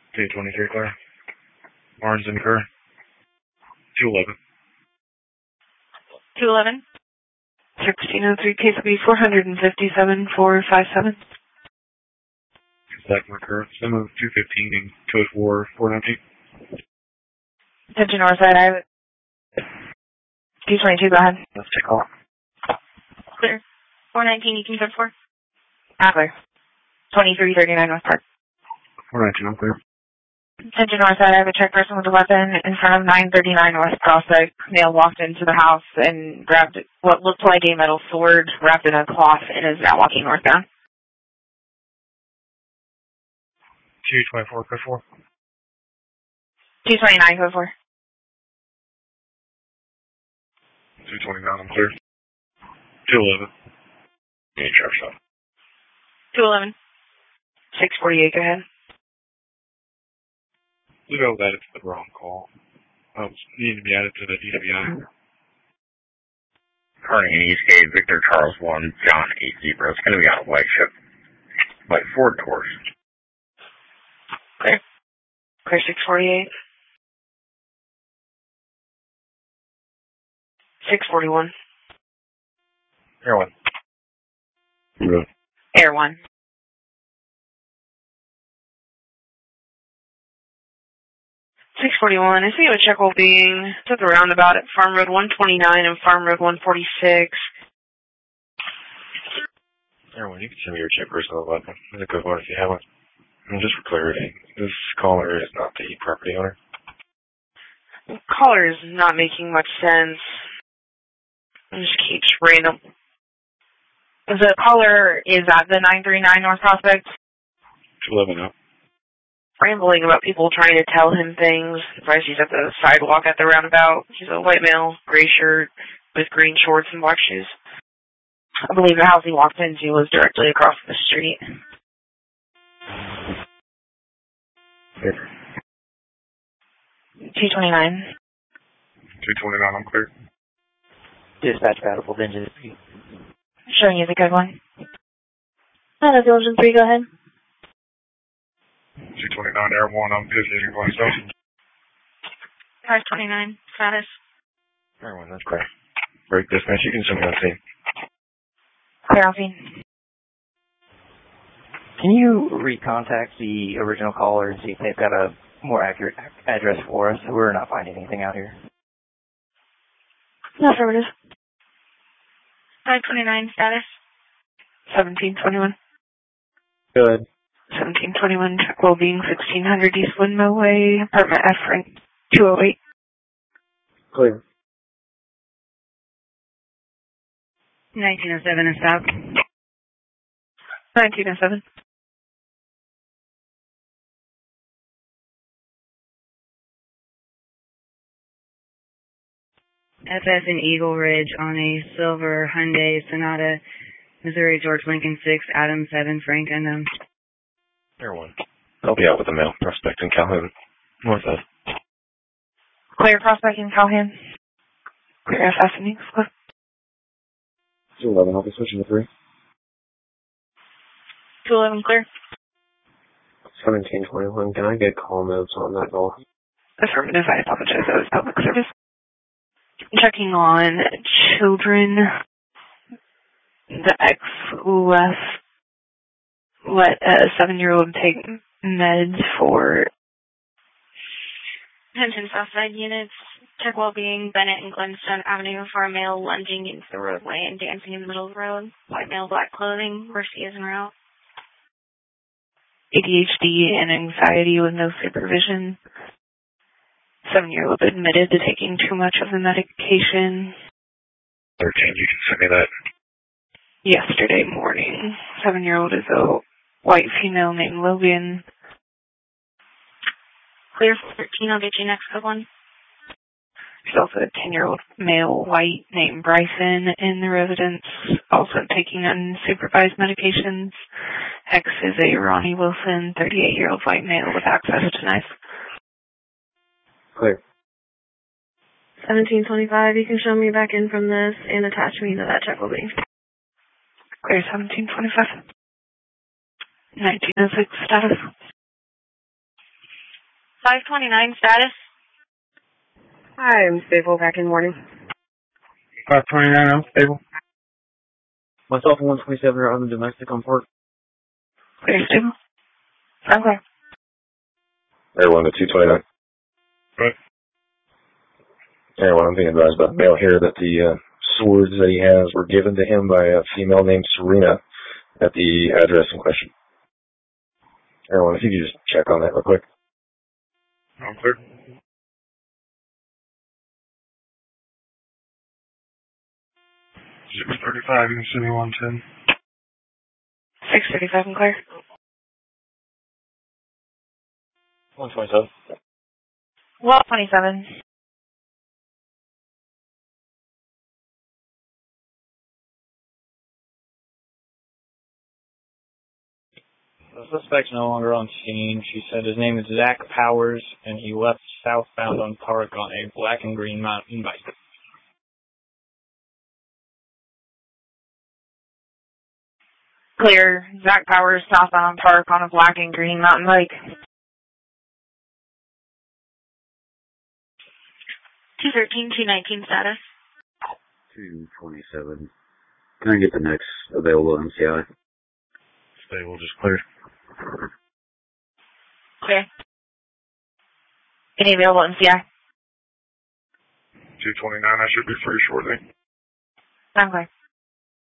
223 clear. Barnes and Kerr. 211. 211. 1603 KCB 457-457. Zach Kerr. Sim of 215 and code 419. Attention Northside, I have it. 222, go ahead. Let's take off. Clear. 419, you can go for? Clear. 2339 North Park. 419, I'm clear. Attention Northside, I have a check person with a weapon in front of 939 North Prospect. Male walked into the house and grabbed what looked like a metal sword wrapped in a cloth and is now walking northbound. 224, code 4. 229, code 4. 229, I'm clear. 211. Any trap shot. 211. 648, go ahead. We got added to the wrong call. Needing to be added to the DWI. Carney Eastgate, Victor Charles 1, John 80. It's going to be on a white ship. White Ford course. Clear. Clear 648. 641. Air 1. Good. Air 1. $641. I see a check will being to the roundabout at Farm Road 129 and Farm Road 146. Everyone, you can send me your check personal weapon. It's a good one if you have one. And just for clarity, this caller is not the property owner. Caller is not making much sense. It just keeps random. The caller is at the 939 North Prospect. 211 now. Rambling about people trying to tell him things. Surprised he's at the sidewalk at the roundabout. He's a white male, gray shirt with green shorts and black shoes. I believe the house he walked into was directly across the street. Clear. 229. 229, I'm clear. Dispatch battle engine 3. Showing you the good one. That's Engine 3, go ahead. 229, Air 1, I'm visiting Glenstone. 529, status. Air 1, that's clear. Break dispatch, you can send me on scene. Clear on scene. Can you recontact the original caller and see if they've got a more accurate address for us? We're not finding anything out here. No, affirmative. 529, status. 1721. Good. 1721, check well-being, 1600 East Windmill Way, apartment F, rank 208. Clear. 1907 is stop. 1907. FS in Eagle Ridge on a silver Hyundai Sonata, Missouri George Lincoln 6, Adam 7, Frank unknown. Air 1. I'll be out with a male prospect in Calhoun. North of. Clear prospect in Calhoun. Clear FS in Eagle Ridge. 211, I'll be switching to 3. 211, clear. 1721, can I get call notes on that call? Affirmative, I apologize, that was public service. Checking on children. The ex let a 7-year-old take meds for... Attention Southside units. Check well-being, Bennett and Glenstone Avenue for a male lunging into the roadway and dancing in the middle of the road. White male, black clothing. Mercy is en route. ADHD and anxiety with no supervision. 7-year-old admitted to taking too much of the medication. 13, you can send me that. Yesterday morning. 7-year-old is a white female named Logan. Clear 13, I'll get you next good one. There's also a 10-year-old male white named Bryson in the residence, also taking unsupervised medications. X is a Ronnie Wilson, 38-year-old white male with access to knife. Clear. 1725, you can show me back in from this and attach me to that check will be. Clear 1725. 1906 status. 529 status. Hi, I'm stable. Back in the morning. 529, I'm stable. Myself and 127 are on the domestic on port. Clear, stable. Okay. Everyone to 229. Right. Everyone, I'm being advised by the mail here that the swords that he has were given to him by a female named Serena at the address in question. Everyone, if you could just check on that real quick. I'm clear. 635, you can send me 110. 635, I'm clear. 127. 127. The suspect's no longer on scene. She said his name is Zach Powers, and he left southbound on Park on a black and green mountain bike. Clear. Zach Powers, southbound Park on a black and green mountain bike. 213, 219 status. 227. Can I get the next available MCI? Stable, just clear. Clear. Any available MCI? 229, I should be free shortly. I'm clear.